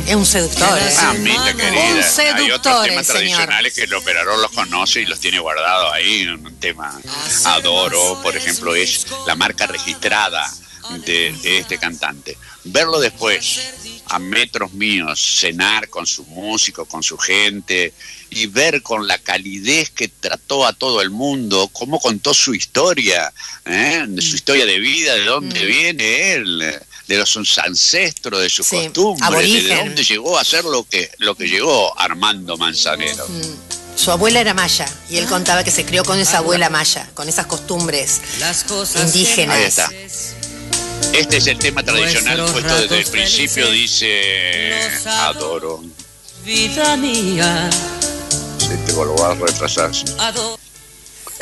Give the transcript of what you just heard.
Es un seductor, Mamita querida. Un seductor, Hay otros temas señor. tradicionales que el operador los conoce y los tiene guardados ahí. Un tema adoro, por ejemplo, es la marca registrada de este cantante. Verlo después, a metros míos, cenar con su músico, con su gente, y ver con la calidez que trató a todo el mundo, cómo contó su historia, su historia de vida, de dónde viene él, de sus ancestros, de sus costumbres, aborigen. de dónde llegó a ser lo que llegó Armando Manzanero. Su abuela era maya y él contaba que se crió con esa abuela maya, con esas costumbres indígenas. Ahí está. Este es el tema tradicional puesto desde el principio, dice adoro. Vida mía. Si te vuelvo a retrasar. Adoro.